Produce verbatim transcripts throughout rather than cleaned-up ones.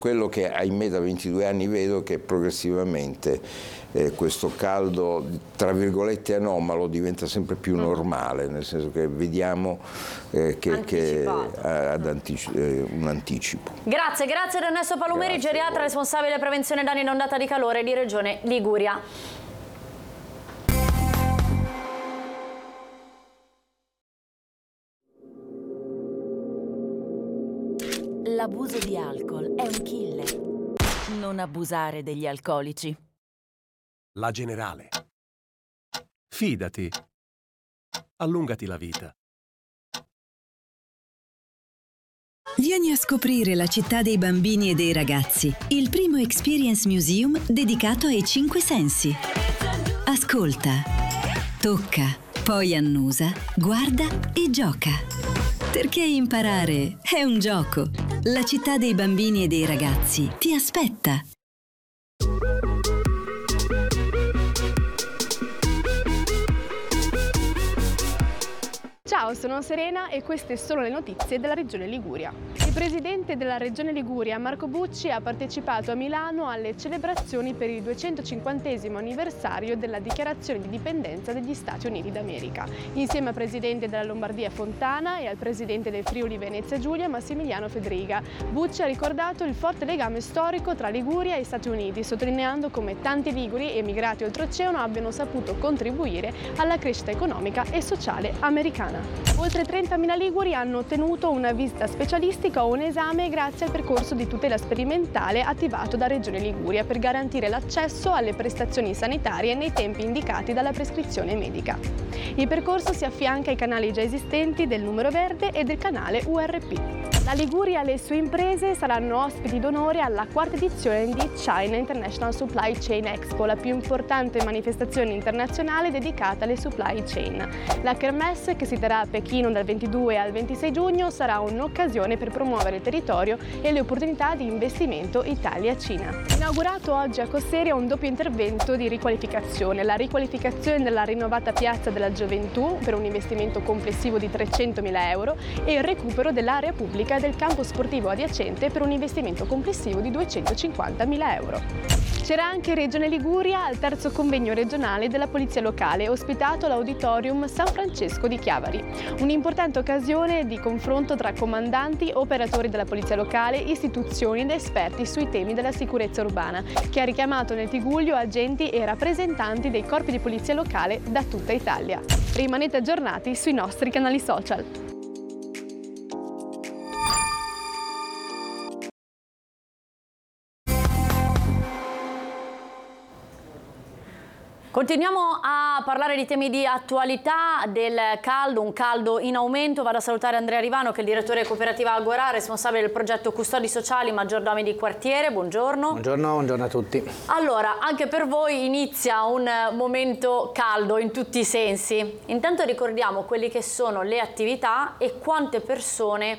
Quello che ahimè da ventidue anni vedo è che progressivamente eh, questo caldo, tra virgolette, anomalo diventa sempre più normale, nel senso che vediamo eh, che, che ha ad antici- eh, un anticipo. Grazie, grazie ad Ernesto Palumeri, grazie, geriatra responsabile prevenzione danni da ondata di calore di Regione Liguria. L'abuso di alcol è un killer. Non abusare degli alcolici. La Generale. Fidati. Allungati la vita. Vieni a scoprire la città dei bambini e dei ragazzi, il primo Experience Museum dedicato ai cinque sensi. Ascolta, tocca, poi annusa, guarda e gioca. Perché imparare è un gioco. La città dei bambini e dei ragazzi ti aspetta. Ciao, sono Serena e queste sono le notizie della Regione Liguria. Il presidente della Regione Liguria, Marco Bucci, ha partecipato a Milano alle celebrazioni per il duecentocinquantesimo anniversario della dichiarazione di dipendenza degli Stati Uniti d'America, insieme al presidente della Lombardia Fontana e al presidente del Friuli Venezia Giulia, Massimiliano Fedriga. Bucci ha ricordato il forte legame storico tra Liguria e Stati Uniti, sottolineando come tanti liguri emigrati oltreoceano abbiano saputo contribuire alla crescita economica e sociale americana. Oltre trentamila liguri hanno ottenuto una visita specialistica o un esame grazie al percorso di tutela sperimentale attivato da Regione Liguria per garantire l'accesso alle prestazioni sanitarie nei tempi indicati dalla prescrizione medica. Il percorso si affianca ai canali già esistenti del numero verde e del canale U R P. La Liguria e le sue imprese saranno ospiti d'onore alla quarta edizione di China International Supply Chain Expo, la più importante manifestazione internazionale dedicata alle supply chain. La Kermesse, che si terrà a Pechino dal ventidue al ventisei giugno, sarà un'occasione per promuovere il territorio e le opportunità di investimento Italia-Cina. Inaugurato oggi a Cosseria un doppio intervento di riqualificazione, la riqualificazione della rinnovata Piazza della Gioventù per un investimento complessivo di trecentomila euro e il recupero dell'area pubblica e del campo sportivo adiacente per un investimento complessivo di duecentocinquantamila euro. C'era anche Regione Liguria al terzo convegno regionale della Polizia Locale, ospitato all'Auditorium San Francesco di Chiavari. Un'importante occasione di confronto tra comandanti, operatori della Polizia Locale, istituzioni ed esperti sui temi della sicurezza urbana, che ha richiamato nel Tigullio agenti e rappresentanti dei corpi di polizia locale da tutta Italia. Rimanete aggiornati sui nostri canali social. Continuiamo a parlare di temi di attualità, del caldo, un caldo in aumento. Vado a salutare Andrea Rivano, che è il direttore cooperativa Agorà, responsabile del progetto Custodi Sociali Maggiordomi di Quartiere. Buongiorno. Buongiorno, buongiorno a tutti. Allora, anche per voi inizia un momento caldo in tutti i sensi. Intanto ricordiamo quelle che sono le attività e quante persone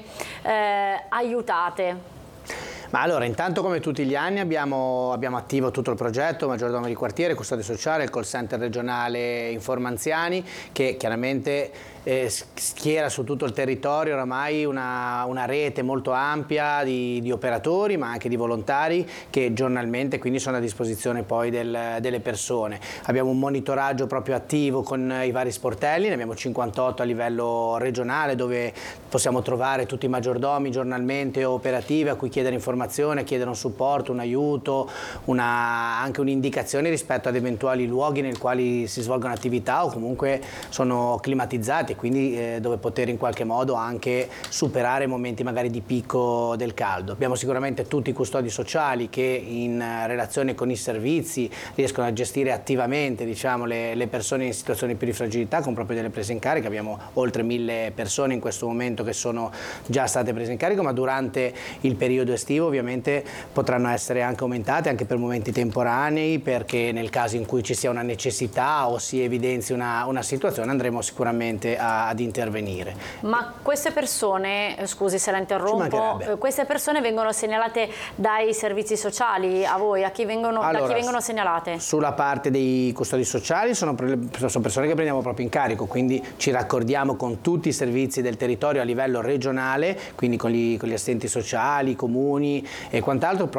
eh, aiutate. Ma allora, intanto come tutti gli anni abbiamo, abbiamo attivo tutto il progetto Maggiordomo di Quartiere, Custode Sociale, il call center regionale Informa Anziani, che chiaramente eh, schiera su tutto il territorio oramai una, una rete molto ampia di, di operatori ma anche di volontari che giornalmente quindi sono a disposizione poi del, delle persone. Abbiamo un monitoraggio proprio attivo con i vari sportelli, ne abbiamo cinquantotto a livello regionale dove possiamo trovare tutti i maggiordomi giornalmente operativi a cui chiedere informazioni, chiedere un supporto, un aiuto, una, anche un'indicazione rispetto ad eventuali luoghi nei quali si svolgono attività o comunque sono climatizzati e quindi eh, dove poter in qualche modo anche superare momenti magari di picco del caldo. Abbiamo sicuramente tutti i custodi sociali che in relazione con i servizi riescono a gestire attivamente, diciamo, le, le persone in situazioni più di fragilità con proprio delle prese in carico. Abbiamo oltre mille persone in questo momento che sono già state prese in carico, ma durante il periodo estivo ovviamente potranno essere anche aumentate anche per momenti temporanei, perché nel caso in cui ci sia una necessità o si evidenzi una, una situazione andremo sicuramente a, ad intervenire. Ma queste persone, scusi se la interrompo, queste persone vengono segnalate dai servizi sociali a voi? A chi vengono, allora, da chi vengono segnalate? Sulla parte dei custodi sociali sono, sono persone che prendiamo proprio in carico, quindi ci raccordiamo con tutti i servizi del territorio a livello regionale, quindi con gli, con gli assistenti sociali, i comuni e quant'altro,